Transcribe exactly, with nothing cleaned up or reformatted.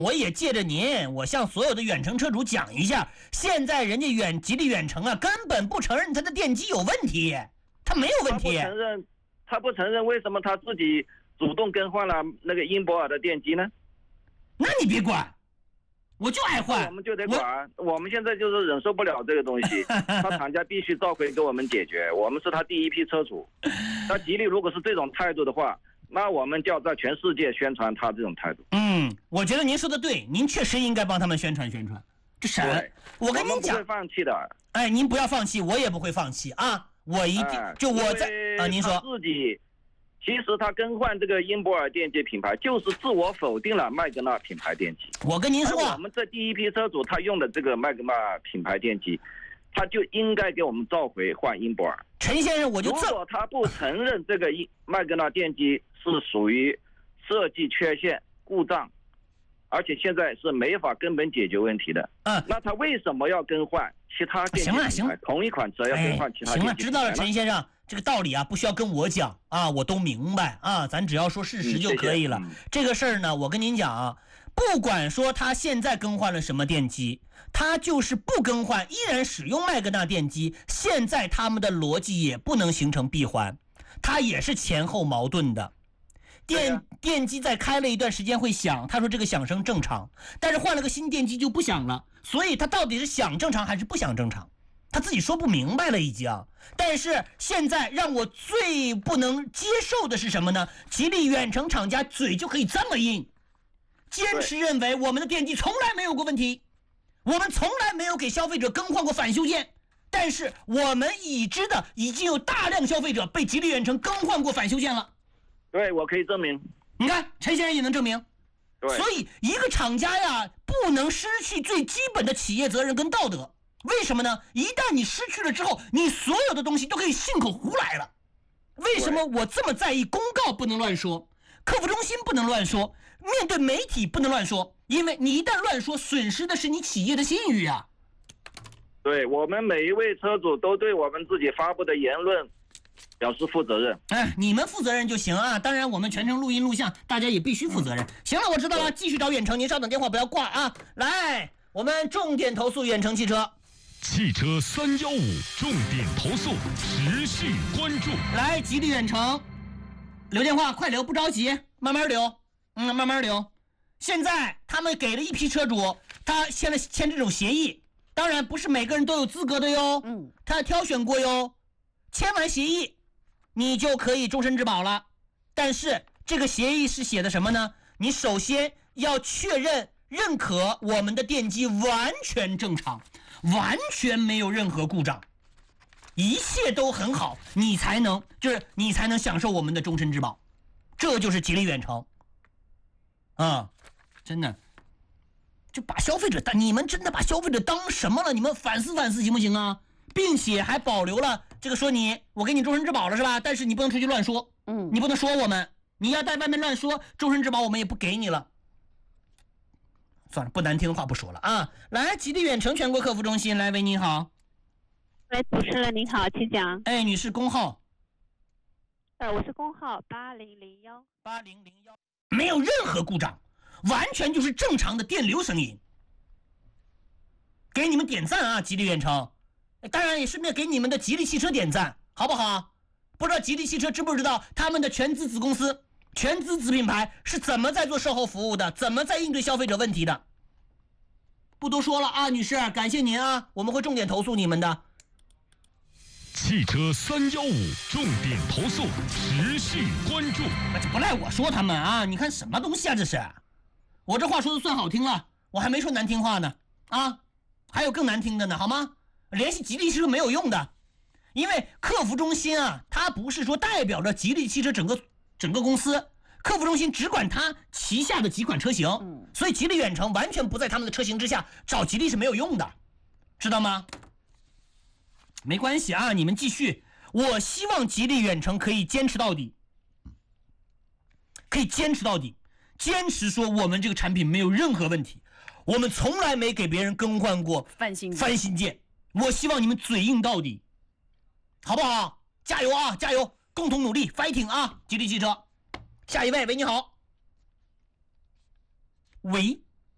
我也借着您，我向所有的远程车主讲一下，现在人家远吉利远程啊，根本不承认他的电机有问题，他没有问题。 他不承认，他不承认，为什么他自己主动更换了那个英博尔的电机呢？ 那你别管，我就爱换， 我们就得管。我, 我们现在就是忍受不了这个东西，他厂家必须召回给我们解决。我们是他第一批车主，那吉利如果是这种态度的话，那我们就要在全世界宣传他这种态度。 嗯，我觉得您说的对，您确实应该帮他们宣传宣传。这神，我跟您讲， 我们不会放弃的。 哎，您不要放弃，我也不会放弃啊！我一定、哎、就我在啊，您说自己，其实他更换这个英博尔电机品牌，就是自我否定了麦格纳品牌电机。 我跟您说， 我们这第一批车主他用的这个麦格纳品牌电机，他就应该给我们召回换英博尔。 陈先生，我就如果他不承认这个麦格纳电机是属于设计缺陷故障，而且现在是没法根本解决问题的， 嗯， 那他为什么要更换其他电机品牌？ 行了行， 同一款车要更换其他电机品牌、哎？ 行了，知道了，陈先生，这个道理啊，不需要跟我讲啊，我都明白啊，咱只要说事实就可以了。 嗯、谢谢这个事儿呢，我跟您讲啊，不管说他现在更换了什么电机，他就是不更换，依然使用麦格纳电机，现在他们的逻辑也不能形成闭环，它也是前后矛盾的。电、啊、电机在开了一段时间会响，他说这个响声正常，但是换了个新电机就不响了，所以他到底是响正常还是不响正常，他自己说不明白了已经。但是现在让我最不能接受的是什么呢？吉利远程厂家嘴就可以这么硬，坚持认为我们的电机从来没有过问题，我们从来没有给消费者更换过返修件，但是我们已知的已经有大量消费者被吉利远程更换过返修件了。 对，我可以证明。 你看，陈先生也能证明。 对， 所以一个厂家呀，不能失去最基本的企业责任跟道德。为什么呢？一旦你失去了之后，你所有的东西都可以信口胡来了。为什么我这么在意公告不能乱说，客服中心不能乱说，面对媒体不能乱说？因为你一旦乱说，损失的是你企业的信誉啊。 对，我们每一位车主都对我们自己发布的言论表示负责任。 哎，你们负责任就行啊，当然我们全程录音录像，大家也必须负责任。行了，我知道了，继续找远程，您稍等，电话不要挂啊。来，我们重点投诉远程汽车。 汽车三一五重点投诉，持续关注。 来，吉利远程，留电话，快留，不着急，慢慢留，嗯，慢慢留。现在他们给了一批车主，他签了签这种协议，当然不是每个人都有资格的哟，嗯，他挑选过哟，签完协议。你就可以终身质保了，但是这个协议是写的什么呢？你首先要确认认可我们的电机完全正常，完全没有任何故障，一切都很好，你才能就是你才能享受我们的终身质保，这就是吉利远程啊！真的，就把消费者当你们真的把消费者当什么了？你们反思反思行不行啊？并且还保留了这个说你我给你终身质保了是吧？但是你不能出去乱说，嗯，你不能说我们，你要在外面乱说，终身质保我们也不给你了。算了，不难听的话不说了啊。来，吉利远程全国客服中心，来，喂，你好。 喂，主持人您好，请讲。 哎，女士，工号。 呃，我是工号八零零幺。 八零零幺。没有任何故障，完全就是正常的电流声音。给你们点赞啊，吉利远程。当然也顺便给你们的吉利汽车点赞，好不好？不知道吉利汽车知不知道他们的全资子公司、全资子品牌是怎么在做售后服务的，怎么在应对消费者问题的？不多说了啊，女士，感谢您啊，我们会重点投诉你们的。 汽车三一五重点投诉，持续关注。 这不赖我说他们啊，你看什么东西啊这是？我这话说的算好听了，我还没说难听话呢啊，还有更难听的呢，好吗？联系吉利汽车没有用的，因为客服中心啊，它不是说代表着吉利汽车整个整个公司，客服中心只管它旗下的几款车型，嗯，所以吉利远程完全不在他们的车型之下，找吉利是没有用的，知道吗？没关系啊，你们继续，我希望吉利远程可以坚持到底，可以坚持到底，坚持说我们这个产品没有任何问题，我们从来没给别人更换过翻新翻新件。我希望你们嘴硬到底，好不好？加油啊，加油，共同努力 ，fighting 啊！吉利汽车，下一位，喂，你好，喂。